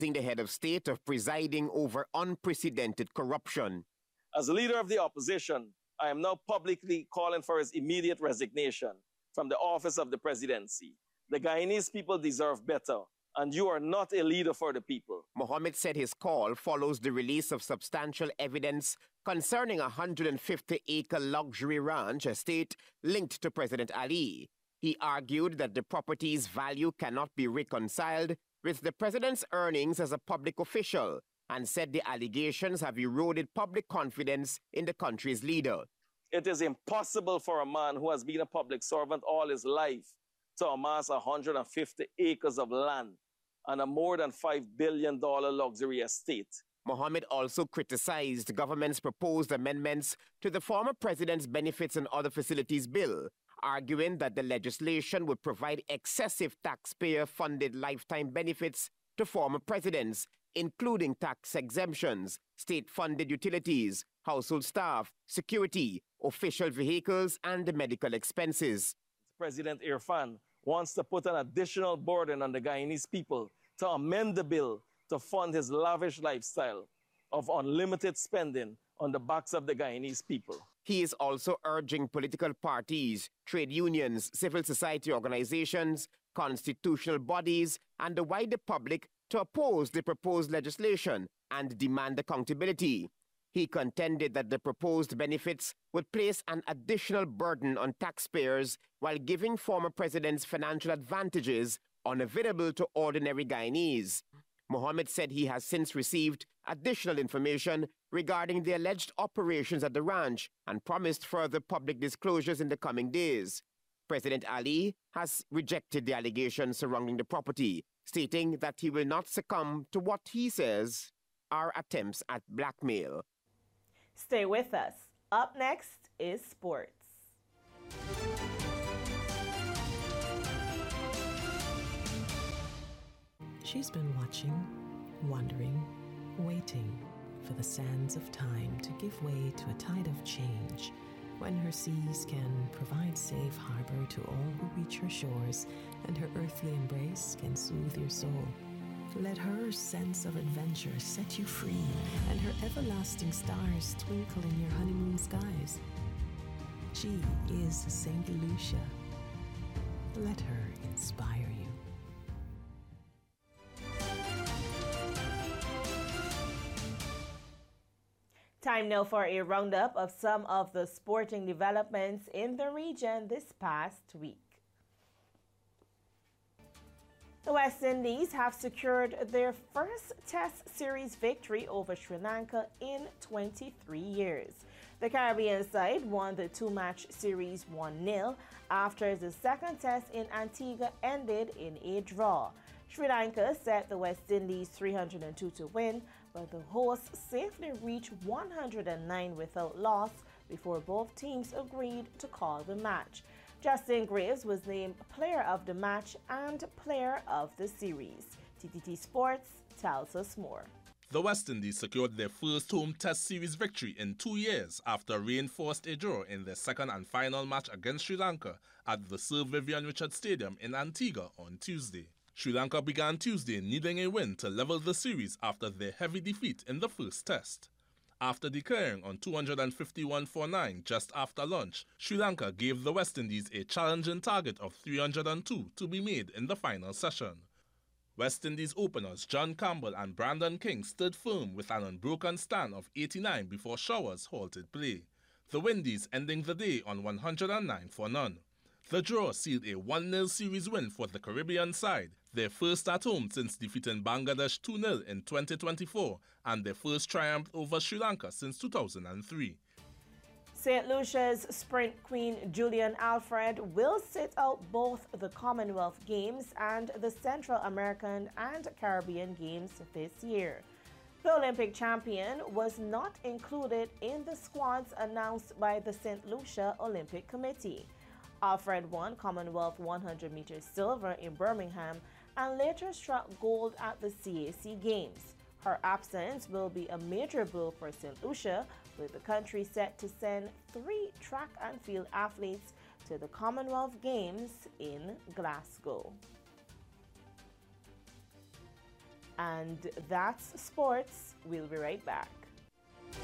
the head of state of presiding over unprecedented corruption. As leader of the opposition, I am now publicly calling for his immediate resignation from the office of the presidency. The Guyanese people deserve better, and you are not a leader for the people. Mohammed said his call follows the release of substantial evidence concerning a 150-acre luxury ranch estate linked to President Ali. He argued that the property's value cannot be reconciled with the president's earnings as a public official, and said the allegations have eroded public confidence in the country's leader. It is impossible for a man who has been a public servant all his life to amass 150 acres of land and a more than $5 billion luxury estate. Mohammed also criticized the government's proposed amendments to the former president's Benefits and Other Facilities Bill, arguing that the legislation would provide excessive taxpayer-funded lifetime benefits to former presidents, including tax exemptions, state-funded utilities, household staff, security, official vehicles, and medical expenses. President Irfan wants to put an additional burden on the Guyanese people to amend the bill to fund his lavish lifestyle of unlimited spending on the backs of the Guyanese people. He is also urging political parties, trade unions, civil society organizations, constitutional bodies, and the wider public to oppose the proposed legislation and demand accountability. He contended that the proposed benefits would place an additional burden on taxpayers while giving former presidents financial advantages unavailable to ordinary Guyanese. Mohammed said he has since received additional information regarding the alleged operations at the ranch and promised further public disclosures in the coming days. President Ali has rejected the allegations surrounding the property, stating that he will not succumb to what he says are attempts at blackmail. Stay with us. Up next is sports. She's been watching, wondering, waiting for the sands of time to give way to a tide of change, when her seas can provide safe harbor to all who reach her shores, and her earthly embrace can soothe your soul. Let her sense of adventure set you free, and her everlasting stars twinkle in your honeymoon skies. She is St. Lucia. Let her inspire you. Time now for a roundup of some of the sporting developments in the region this past week. The West Indies have secured their first Test Series victory over Sri Lanka in 23 years. The Caribbean side won the two-match series 1-0 after the second test in Antigua ended in a draw. Sri Lanka set the West Indies 302 to win, but the hosts safely reached 109 without loss before both teams agreed to call the match. Justin Graves was named Player of the Match and Player of the Series. TTT Sports tells us more. The West Indies secured their first home Test Series victory in 2 years after rain forced a draw in their second and final match against Sri Lanka at the Sir Vivian Richards Stadium in Antigua on Tuesday. Sri Lanka began Tuesday needing a win to level the series after their heavy defeat in the first test. After declaring on 251 for 9 just after lunch, Sri Lanka gave the West Indies a challenging target of 302 to be made in the final session. West Indies openers John Campbell and Brandon King stood firm with an unbroken stand of 89 before showers halted play, the Windies ending the day on 109 for none. The draw sealed a 1-0 series win for the Caribbean side, their first at home since defeating Bangladesh 2-0 in 2024 and their first triumph over Sri Lanka since 2003. St. Lucia's sprint queen Julian Alfred will sit out both the Commonwealth Games and the Central American and Caribbean Games this year. The Olympic champion was not included in the squads announced by the St. Lucia Olympic Committee. Alfred won Commonwealth 100 meters silver in Birmingham and later struck gold at the CAC Games. Her absence will be a major blow for St. Lucia, with the country set to send 3 track and field athletes to the Commonwealth Games in Glasgow. And that's sports. We'll be right back.